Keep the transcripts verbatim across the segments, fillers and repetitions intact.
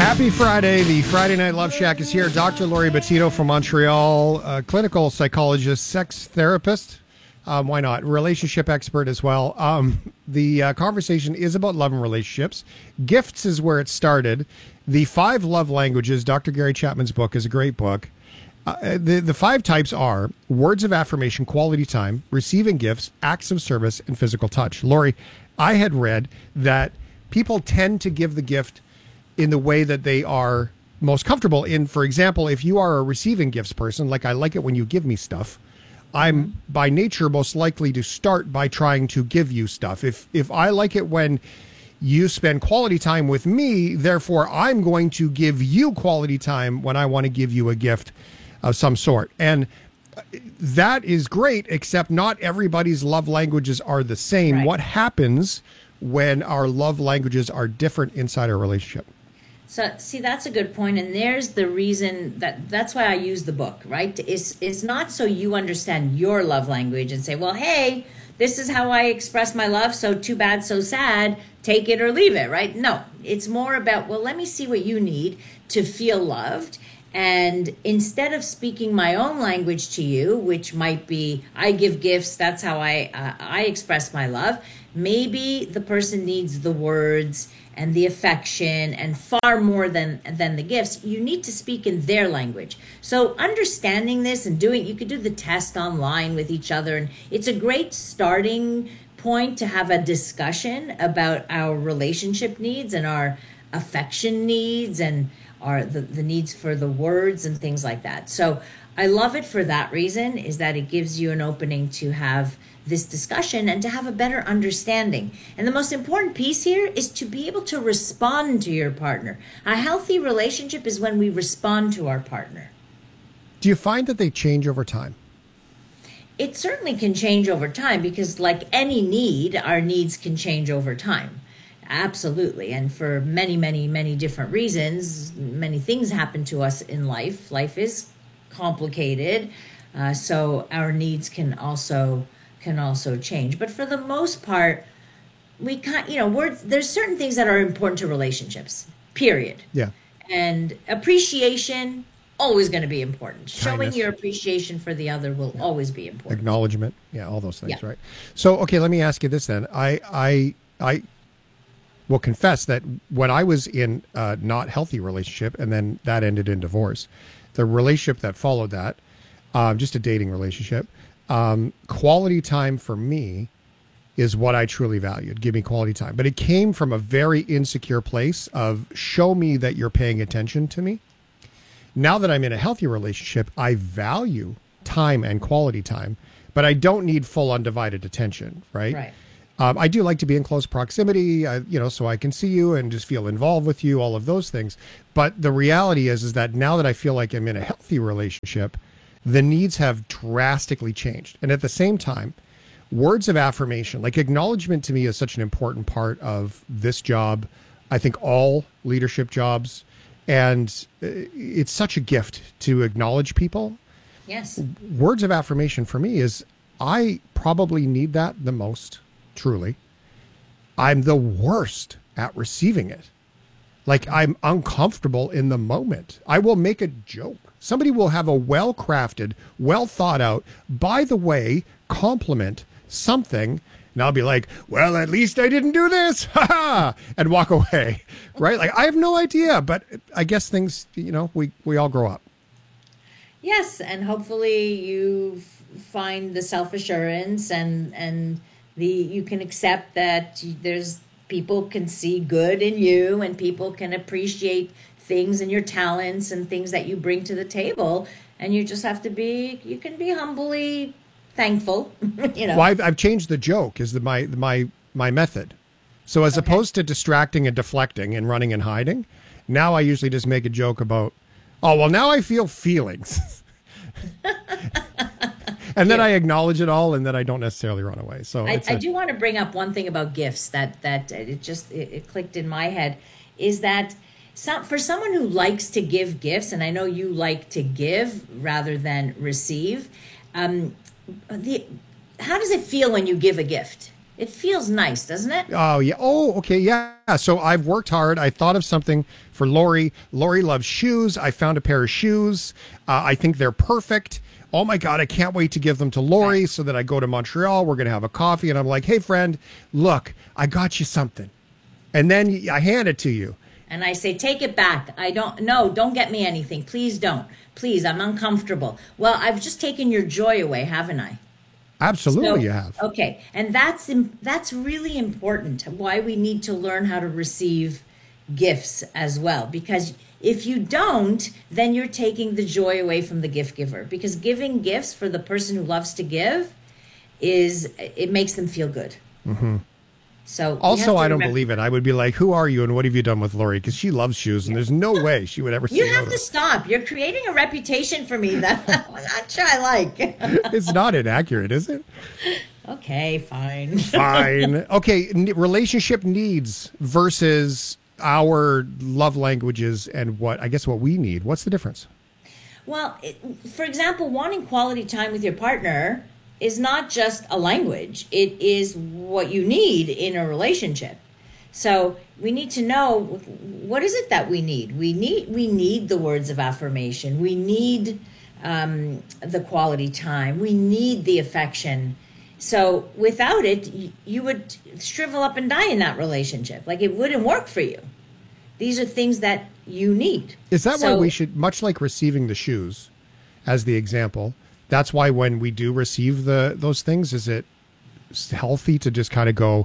Happy Friday. The Friday Night Love Shack is here. Doctor Lori Bettino from Montreal, a clinical psychologist, sex therapist. Um, why not? Relationship expert as well. Um, the uh, conversation is about love and relationships. Gifts is where it started. The five love languages, Doctor Gary Chapman's book, is a great book. Uh, the, the five types are words of affirmation, quality time, receiving gifts, acts of service, and physical touch. Lori, I had read that people tend to give the gift in the way that they are most comfortable in. For example, if you are a receiving gifts person, like I like it when you give me stuff, I'm by nature most likely to start by trying to give you stuff. If if I like it when you spend quality time with me, therefore I'm going to give you quality time when I want to give you a gift of some sort. And that is great, except not everybody's love languages are the same. Right. What happens when our love languages are different inside our relationship? So, see, that's a good point, and there's the reason that that's why I use the book, right? Is is not so you understand your love language and say, well, hey, this is how I express my love, so too bad, so sad, take it or leave it, right? No, it's more about, well, let me see what you need to feel loved, and instead of speaking my own language to you, which might be, I give gifts, that's how I uh, I express my love, maybe the person needs the words and the affection and far more than than the gifts. You need to speak in their language. So understanding this and doing, you could do the test online with each other, and it's a great starting point to have a discussion about our relationship needs and our affection needs and our the, the needs for the words and things like that. So I love it for that reason, is that it gives you an opening to have this discussion and to have a better understanding. And the most important piece here is to be able to respond to your partner. A healthy relationship is when we respond to our partner. Do you find that they change over time? It certainly can change over time, because like any need, our needs can change over time. Absolutely. And for many, many, many different reasons, many things happen to us in life. Life is complicated. Uh, so our needs can also can also change. But for the most part, we can't, you know, we're, there's certain things that are important to relationships, period. Yeah. And appreciation, always going to be important. Showing Kindness. your appreciation for the other will Yeah. always be important. Acknowledgement. Yeah, all those things, Yeah. right? So, okay, let me ask you this then. I, I, I will confess that when I was in a not healthy relationship and then that ended in divorce, the relationship that followed that, um, just a dating relationship, um, quality time for me is what I truly valued. Give me quality time. But it came from a very insecure place of show me that you're paying attention to me. Now that I'm in a healthy relationship, I value time and quality time, but I don't need full undivided attention, right? Right. Um, I do like to be in close proximity, uh, you know, so I can see you and just feel involved with you, all of those things. But the reality is, is that now that I feel like I'm in a healthy relationship, the needs have drastically changed. And at the same time, words of affirmation, like acknowledgement to me is such an important part of this job. I think all leadership jobs, and it's such a gift to acknowledge people. Yes. Words of affirmation for me is I probably need that the most, truly. I'm the worst at receiving it. Like I'm uncomfortable in the moment. I will make a joke. Somebody will have a well-crafted, well thought out, by the way, compliment something. And I'll be like, well, at least I didn't do this. Ha ha. And walk away. Right. Like I have no idea, but I guess things, you know, we, we all grow up. Yes. And hopefully you f- find the self-assurance and, and the, you can accept that there's people can see good in you and people can appreciate things and your talents and things that you bring to the table. And you just have to be, you can be humbly thankful, you know. Well, I've, I've changed the joke is the, my, my, my method. So as Okay. opposed to distracting and deflecting and running and hiding, now I usually just make a joke about, oh, well, now I feel feelings. And then Yeah. I acknowledge it all, and then I don't necessarily run away. So I, it's a- I do want to bring up one thing about gifts that that it just it, it clicked in my head, is that some, for someone who likes to give gifts, and I know you like to give rather than receive, um, the how does it feel when you give a gift? It feels nice, doesn't it? Oh, yeah. Oh, okay. Yeah. So I've worked hard. I thought of something for Lori. Lori loves shoes. I found a pair of shoes. Uh, I think they're perfect. Oh, my God. I can't wait to give them to Lori so that I go to Montreal. We're going to have a coffee. And I'm like, hey, friend, look, I got you something. And then I hand it to you. And I say, take it back. I don't, no, don't get me anything. Please don't. Please, I'm uncomfortable. Well, I've just taken your joy away, haven't I? Absolutely, So, you have. Okay, and that's im- that's really important. Why we need to learn how to receive gifts as well, because if you don't, then you're taking the joy away from the gift giver. Because giving gifts for the person who loves to give is it makes them feel good. Mm-hmm. So we Also, have to I don't remember- believe it. I would be like, who are you and what have you done with Lori? Because she loves shoes and there's no way she would ever say You no have to to it. stop. You're creating a reputation for me that I'm not sure I like. It's not inaccurate, is it? Okay, fine. Fine. Okay, n- relationship needs versus our love languages and what, I guess, what we need. What's the difference? Well, it, for example, wanting quality time with your partner is not just a language. It is what you need in a relationship. So we need to know, what is it that we need? We need we need the words of affirmation. We need um, the quality time. We need the affection. So without it, you, you would shrivel up and die in that relationship. Like it wouldn't work for you. These are things that you need. Is that So- why we should, much like receiving the shoes as the example, that's why when we do receive the those things, is it healthy to just kind of go,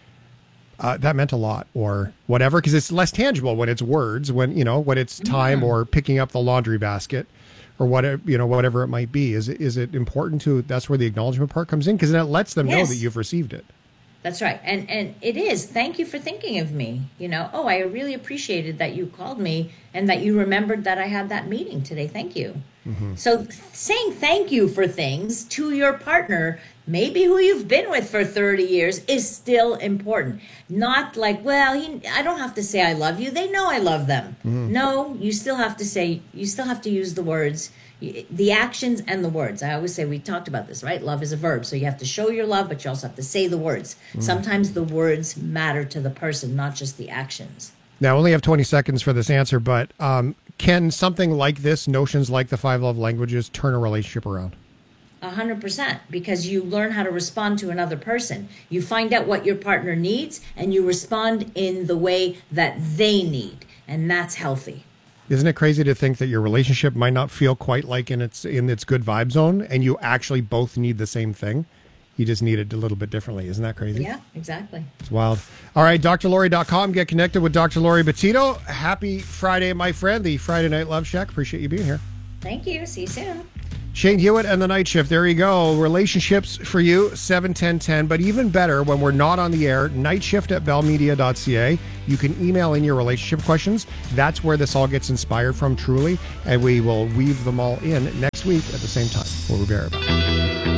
uh, that meant a lot or whatever? Because it's less tangible when it's words, when, you know, when it's time or picking up the laundry basket or whatever, you know, whatever it might be. Is it, is it important to, that's where the acknowledgement part comes in? Because then it lets them know Yes. that you've received it. That's right. And and it is. Thank you for thinking of me. You know, oh, I really appreciated that you called me and that you remembered that I had that meeting today. Thank you. Mm-hmm. So saying thank you for things to your partner, maybe who you've been with for thirty years, is still important. Not like, well, he, I don't have to say I love you. They know I love them. Mm-hmm. No, you still have to say, you still have to use the words, the actions and the words. I always say, we talked about this, right? Love is a verb. So you have to show your love, but you also have to say the words. Mm. Sometimes the words matter to the person, not just the actions. Now, I only have twenty seconds for this answer, but um, can something like this, notions like the five love languages, turn a relationship around? A hundred percent, because you learn how to respond to another person. You find out what your partner needs and you respond in the way that they need. And that's healthy. Isn't it crazy to think that your relationship might not feel quite like in its in its good vibe zone, and you actually both need the same thing? You just need it a little bit differently. Isn't that crazy? Yeah, exactly. It's wild. All right, D R Lori dot com. Get connected with Doctor Lori Bettito. Happy Friday, my friend. The Friday Night Love Shack. Appreciate you being here. Thank you. See you soon. Shane Hewitt and the Night Shift. There you go. Relationships for you, seven ten ten. But even better, when we're not on the air, nightshift at bell media dot c a. You can email in your relationship questions. That's where this all gets inspired from, truly. And we will weave them all in next week at the same time. We'll be right back.